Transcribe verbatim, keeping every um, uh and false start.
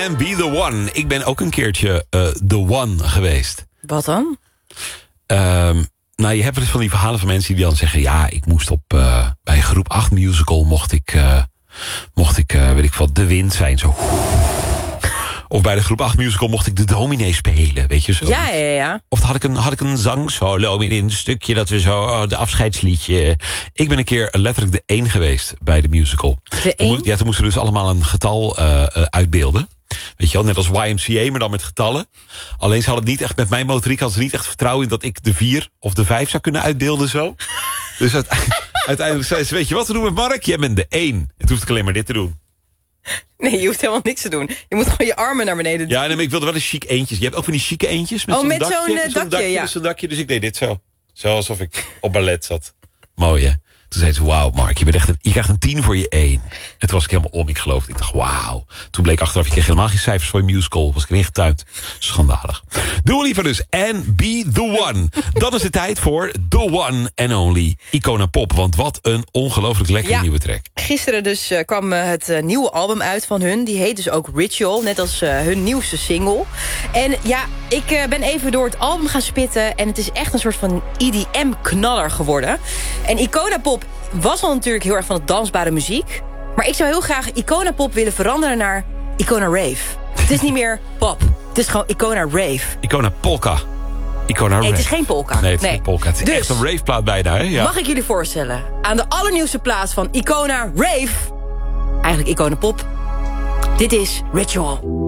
en Be The One. Ik ben ook een keertje uh, The One geweest. Wat dan? Um, nou, je hebt wel eens van die verhalen van mensen die dan zeggen... ja, ik moest op uh, bij een groep acht musical... mocht ik, uh, mocht ik uh, weet ik wat, de wind zijn. Zo. Of bij de groep acht musical mocht ik de dominee spelen, weet je zo. Ja, ja, ja. Of had ik een, had ik een zangsolo in een stukje dat we zo, oh, de afscheidsliedje. Ik ben een keer letterlijk de één geweest bij de musical. De één? Ja, toen moesten we dus allemaal een getal uh, uh, uitbeelden. Weet je wel, net als Y M C A, maar dan met getallen. Alleen ze hadden het niet echt, met mijn motoriek hadden ze niet echt vertrouwen in dat ik de vier of de vijf zou kunnen uitbeelden zo. Dus uiteindelijk, uiteindelijk zei ze, weet je wat we doen met Mark? Jij bent de één. En toen hoefde ik alleen maar dit te doen. Nee, je hoeft helemaal niks te doen. Je moet gewoon je armen naar beneden doen. Ja, nee, maar ik wilde wel een chic eentjes. Je hebt ook van die chique eentjes met oh, zo'n met dakje. zo'n uh, met dakje, dakje, ja. met zo'n dakje. Dus ik deed dit zo. Zo alsof ik op ballet zat. Mooi, hè? Toen zei ze, wauw, Mark, je, bent echt een, je krijgt een tien voor je één. En toen was ik helemaal om, ik geloofde. Ik dacht, wauw. Toen bleek achteraf, je kreeg helemaal geen cijfers voor je musical. Was ik erin getuind. Schandalig. Doe liever dus. En Be The One. Dan is het tijd voor The One and Only Icona Pop. Want wat een ongelooflijk lekkere ja, nieuwe track. Gisteren dus uh, kwam uh, het uh, nieuwe album uit van hun. Die heet dus ook Ritual, net als uh, hun nieuwste single. En ja, ik uh, ben even door het album gaan spitten. En het is echt een soort van E D M-knaller geworden. En Icona Pop was al natuurlijk heel erg van het dansbare muziek. Maar ik zou heel graag Icona Pop willen veranderen naar Icona Rave. Het is niet meer pop. Het is gewoon Icona Rave. Icona Polka. Icona Rave. Nee, het is geen polka. Nee, het is nee. geen polka. Het is dus, echt een raveplaat bijna, hè? Ja. Mag ik jullie voorstellen? Aan de allernieuwste plaats van Icona Rave. Eigenlijk Icona Pop. Dit is Ritual.